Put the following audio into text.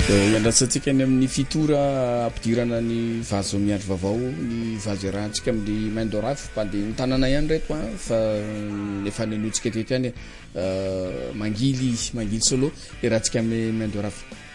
Iandrasantsika ny amin'ny fitora ampidirana ny vazo miandry vaovao ny vazo iarahantsika amin'ny Maindorafo mpandeha ny tanàna ihany reto fa efa nenotsika teto ihany mangily solo iarahantsika amin'ny Maindorafo.